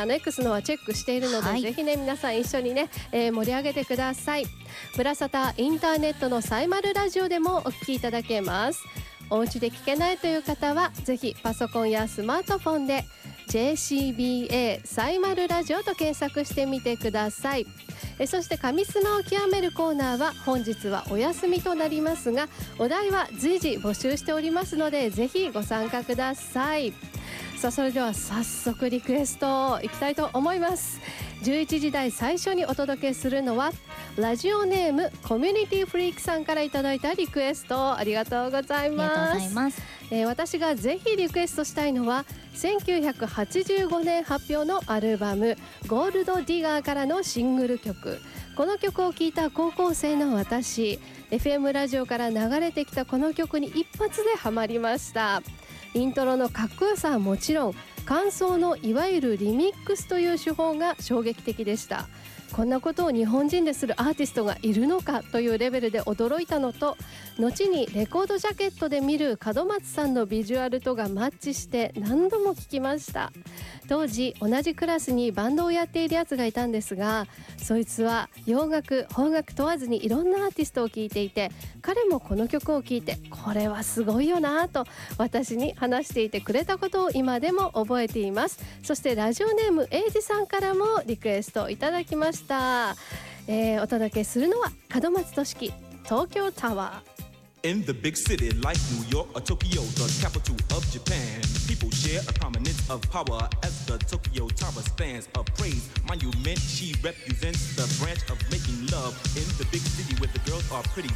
X のはチェックしているので、ぜひね皆さん一緒にね、盛り上げてください。ブラサタインターネットのサイマルラジオでもお聞きいただけます。お家で聞けないという方はぜひパソコンやスマートフォンで JCBA サイマルラジオと検索してみてください。そして神スマを極めるコーナーは本日はお休みとなりますが、お題は随時募集しておりますのでぜひご参加ください。さあそれでは早速リクエストいきたいと思います。11時台最初にお届けするのはラジオネームコミュニティフリークさんからいただいたリクエスト、ありがとうございます。私がぜひリクエストしたいのは1985年発表のアルバムゴールドディガーからのシングル曲。この曲を聴いた高校生の私、 FM ラジオから流れてきたこの曲に一発でハマりました。イントロのかっこよさはもちろん、間奏のいわゆるリミックスという手法が衝撃的でした。こんなことを日本人でするアーティストがいるのかというレベルで驚いたのと、後にレコードジャケットで見る門松さんのビジュアルとがマッチして何度も聴きました。当時同じクラスにバンドをやっているやつがいたんですが、そいつは洋楽邦楽問わずにいろんなアーティストを聴いていて、彼もこの曲を聴いてこれはすごいよなと私に話していてくれたことを今でも覚えています。そしてラジオネームエイジさんからもリクエストいただきました。お届けするのは門松俊樹、東京タワー。 In the big city like New York or Tokyo, the capital of Japan, people share a prominence of power as the Tokyo Tower stands a praise monument. She represents the branch of making love in the big city where the girls are pretty.